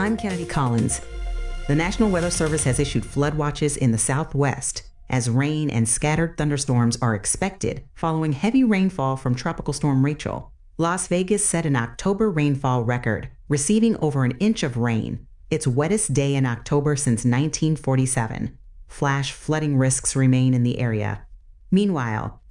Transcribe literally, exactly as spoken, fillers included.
I'm Kennedy Collins. The National Weather Service has issued flood watches in the Southwest as rain and scattered thunderstorms are expected following heavy rainfall from Tropical Storm Rachel. Las Vegas set an October rainfall record, receiving over an inch of rain, its wettest day in October since nineteen forty-seven. Flash flooding risks remain in the area. Meanwhile,